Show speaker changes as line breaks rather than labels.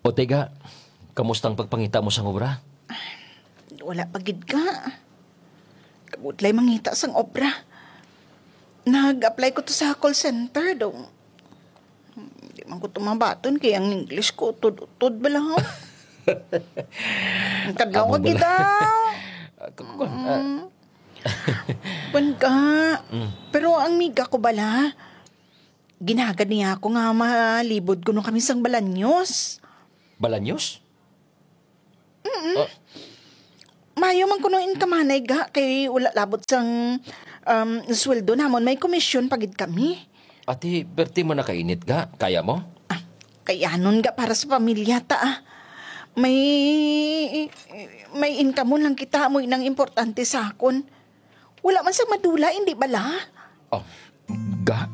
O tega, kamustang pagpangita mo sang obra?
Wala pagid ka. Kabutlay mangita sang obra. Nag-apply ko to sa call center daw. Hindi man ko tumabaton kaya ang English kotud ba lang. Kadlaw
Amo
ka
bala.
kita. Ban ka. Pero ang miga ko bala, ginagad niya ako nga malibod ko nung kami sang Balanyos.
Balanyos?
Mayo man ko nung inkamanay ga, kay wala labot sang sweldo namon, may komisyon pagid kami.
Ati, berti mo na kainit ga? Kaya mo?
Kaya nun ga para sa pamilya ta May income mo lang kita mo inang importante sa akon. Wala man sang madula, hindi bala?
Oh, ga?